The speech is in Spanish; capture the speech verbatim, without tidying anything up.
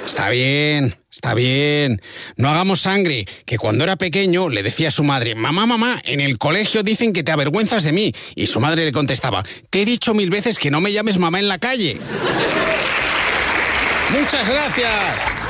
Está bien, está bien. No hagamos sangre, que cuando era pequeño le decía a su madre, mamá, mamá, en el colegio dicen que te avergüenzas de mí. Y su madre le contestaba, te he dicho mil veces que no me llames mamá en la calle. ¡Muchas gracias!